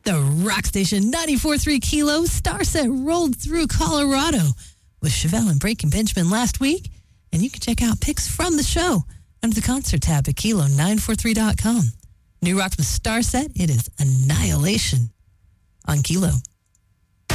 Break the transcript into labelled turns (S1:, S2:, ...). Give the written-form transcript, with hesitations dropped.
S1: The rock station 94.3 Kilo Starset rolled through Colorado with Chevelle and Breaking Benjamin last week. And you can check out pics from the show under the concert tab at Kilo943.com. New rock from Starset, it is Annihilation on Kilo.